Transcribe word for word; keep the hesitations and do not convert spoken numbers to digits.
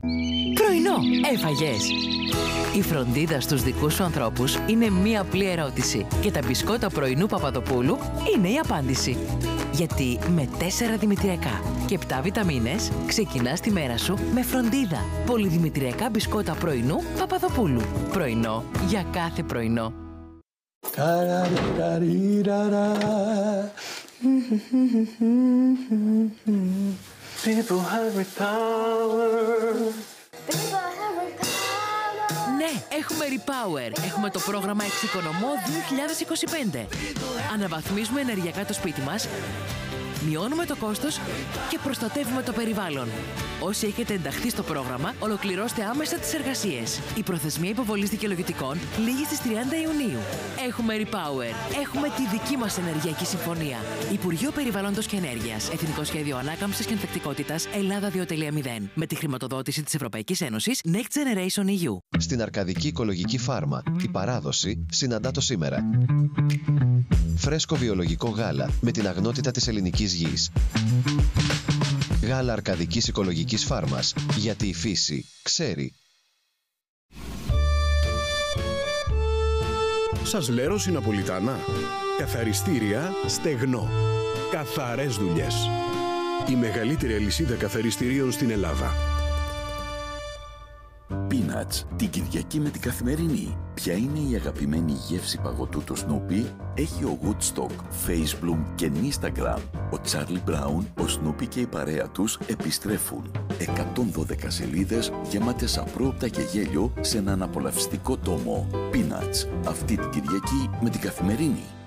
Πρωινό έφαγες? Η φροντίδα στους δικούς σου ανθρώπους είναι μία απλή ερώτηση και τα μπισκότα πρωινού Παπαδοπούλου είναι η απάντηση. Γιατί με τέσσερα δημητριακά και επτά βιταμίνες ξεκινάς τη μέρα σου με φροντίδα. Πολυδημητριακά μπισκότα πρωινού Παπαδοπούλου. Πρωινό για κάθε πρωινό. People have power. Ναι, έχουμε Repower. Έχουμε το πρόγραμμα Εξοικονομώ δύο χιλιάδες είκοσι πέντε. Αναβαθμίζουμε ενεργειακά το σπίτι μας, μειώνουμε το κόστος και προστατεύουμε το περιβάλλον. Όσοι έχετε ενταχθεί στο πρόγραμμα, ολοκληρώστε άμεσα τις εργασίες. Η προθεσμία υποβολής δικαιολογητικών λήγει στις τριάντα Ιουνίου. Έχουμε Repower. Έχουμε τη δική μας ενεργειακή συμφωνία. Υπουργείο Περιβάλλοντος και Ενέργειας. Εθνικό Σχέδιο Ανάκαμψης και Ανθεκτικότητας Ελλάδα δύο κόμμα μηδέν. Με τη χρηματοδότηση της Ευρωπαϊκής Ένωσης Next Generation ι γιου. Στην Αρκαδική Οικολογική Φάρμα, η παράδοση συναντά το σήμερα. Φρέσκο βιολογικό γάλα με την αγνότητα της ελληνικής γης. Γάλα Αρκαδικής Οικολογικής Φάρμας, γιατί η φύση ξέρει. Σας λέω Ναπολιτάνα. Καθαριστήρια Στεγνό. Καθαρές δουλειές. Η μεγαλύτερη αλυσίδα καθαριστηρίων στην Ελλάδα. Peanuts, την Κυριακή με την Καθημερινή. Ποια είναι η αγαπημένη γεύση παγωτού του Snoopy? Έχει ο Woodstock, Facebook και Instagram. Ο Charlie Brown, ο Snoopy και η παρέα τους επιστρέφουν. εκατόν δώδεκα σελίδες γεμάτες απρόοπτα και γέλιο σε έναν απολαυστικό τόμο. Peanuts, αυτή την Κυριακή με την Καθημερινή.